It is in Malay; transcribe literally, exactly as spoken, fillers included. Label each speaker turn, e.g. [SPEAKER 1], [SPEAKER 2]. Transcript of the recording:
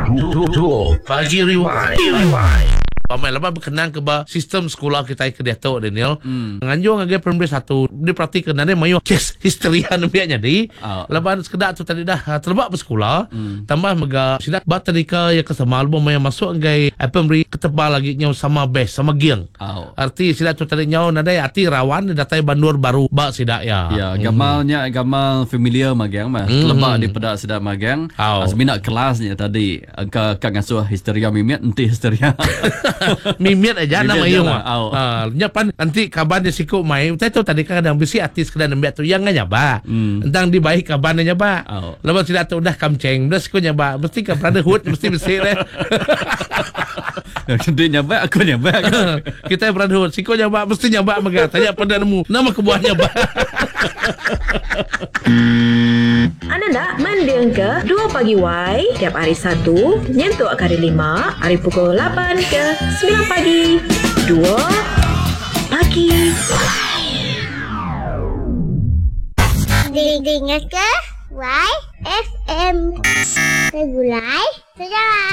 [SPEAKER 1] Pagi Rewind. Rewind. Pamai lama berkenaan ke ba sistem sekolah kita ke Dato' Daniel. Hmm. Nganjung agak primary satu. Dia perhatikan nane mayu kes history biaknya di. Oh. Laban sekedar tu tadi dah terlebak bersekolah. Hmm. Tambah mega sidak bat tadika ya kesama album yang masuk agak primary ketebal lagi nyau sama best sama giang. Oh. Arti sidak tu tadi nyau nade arti rawan datai bandur baru ba sidak ya.
[SPEAKER 2] Ya, gamalnya hmm. gamal familiar magang mah. Hmm. Terlebak di pada sidak magang. Oh. Seminat kelasnya tadi angka kang ngasuh histeria mimiat enti histeria.
[SPEAKER 1] Mimiat aja nama iyo mah. Ah, nyapan nanti kaban dia siku mai. Saya tahu tadi kan ada bisi artis kedai nembak tu yang nyaba. Hmm. Entang di baik kaban nyaba. Oh. Lepas tidak tahu dah kamceng, dah siku nyaba. Mesti ke brotherhood mesti mesti deh.
[SPEAKER 2] Dia nyaba aku nyaba.
[SPEAKER 1] Kita brotherhood, siku nyaba mesti nyaba mega. Tanya pada nemu nama kebuah nyaba.
[SPEAKER 3] Anda nak mendengar ke dua Pagi Y tiap hari Sabtu nyentuh hari lima hari pukul lapan ke sembilan pagi. dua Pagi
[SPEAKER 4] Dengar ke Y F M Regulai Sejarah.